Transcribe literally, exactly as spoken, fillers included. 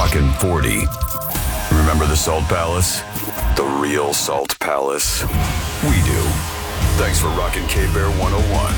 Rockin' forty. Remember the Salt Palace? The real Salt Palace. We do. Thanks for rocking K-Bear one oh one.